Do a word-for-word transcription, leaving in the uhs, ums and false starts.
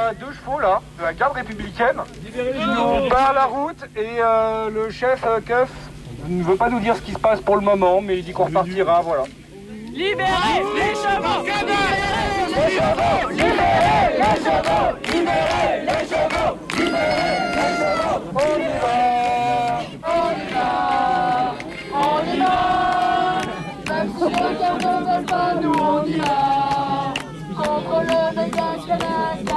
a deux chevaux là, de la garde républicaine, qui nous barrent la route et euh, le chef euh, Keuf ne veut pas nous dire ce qui se passe pour le moment, mais il dit qu'on repartira, voilà. Libérez les chevaux! Les chevaux! Libérez les chevaux! Libérez les chevaux! Libérez les chevaux! On y va! On y va! On y va! Même si les cœurs ne veulent pas, nous on ira! Contre le méga canal!